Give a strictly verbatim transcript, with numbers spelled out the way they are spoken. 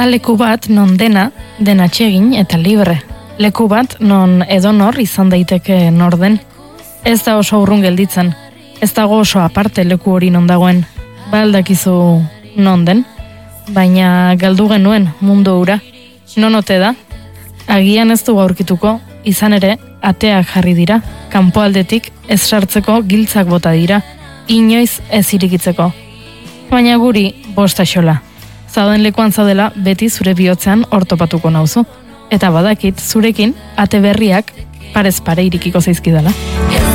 leku bat non dena, dena atsegin eta libre. Leku bat non edonor izan daiteke norden. Ez da oso urrun gelditzen. Ez dago oso aparte leku hori non dagoen. Ba aldakizu non den. Baina galdu genuen mundu hura. Non ote da? Agian ez du aurkituko, izan ere ateak jarri dira. Kanpoaldetik ez sartzeko giltzak bota dira. Inoiz ez irikitzeko. Baina guri bosta xola. Zauden lekuan zaudela beti zure bihotzean ortopatuko nauzu. Eta badakit zurekin ate berriak parez pare irikiko zaizkidala.